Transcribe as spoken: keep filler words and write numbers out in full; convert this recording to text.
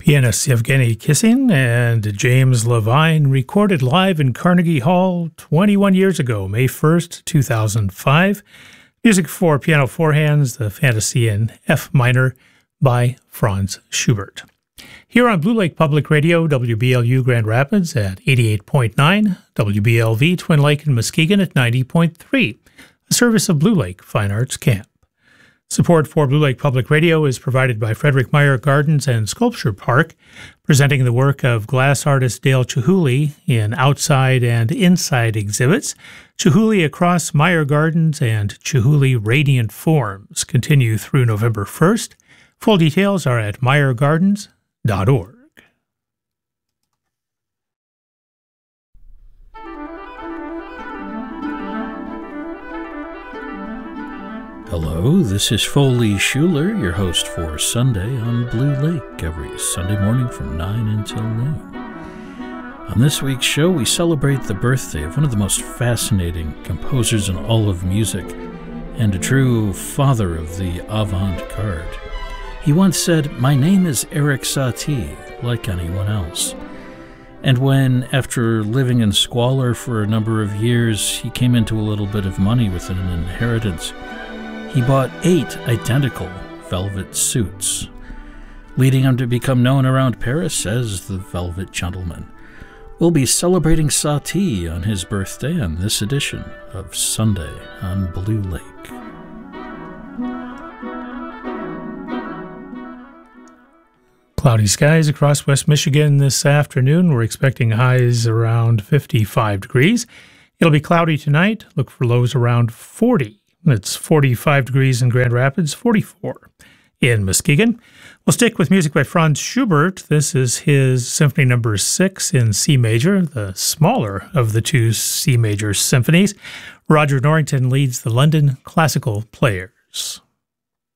Pianists Yevgeny Kissin and James Levine recorded live in Carnegie Hall twenty-one years ago, May first, two thousand five. Music for piano four hands, the Fantasy in F minor by Franz Schubert. Here on Blue Lake Public Radio, W B L U Grand Rapids at eighty-eight point nine, W B L V Twin Lake and Muskegon at ninety point three, a service of Blue Lake Fine Arts Camp. Support for Blue Lake Public Radio is provided by Frederick Meyer Gardens and Sculpture Park, presenting the work of glass artist Dale Chihuly in outside and inside exhibits. Chihuly Across Meyer Gardens and Chihuly Radiant Forms continue through November first. Full details are at meyer gardens dot org. Hello, this is Foley Schuler, your host for Sunday on Blue Lake, every Sunday morning from nine until noon. On this week's show, we celebrate the birthday of one of the most fascinating composers in all of music, and a true father of the avant-garde. He once said, "My name is Erik Satie, like anyone else." And when, after living in squalor for a number of years, he came into a little bit of money with an inheritance, he bought eight identical velvet suits, leading him to become known around Paris as the Velvet Gentleman. We'll be celebrating Satie on his birthday on this edition of Sunday on Blue Lake. Cloudy skies across West Michigan this afternoon. We're expecting highs around fifty-five degrees. It'll be cloudy tonight. Look for lows around forty. It's forty-five degrees in Grand Rapids, forty-four in Muskegon. We'll stick with music by Franz Schubert. This is his Symphony Number six in C major, the smaller of the two C major symphonies. Roger Norrington leads the London Classical Players.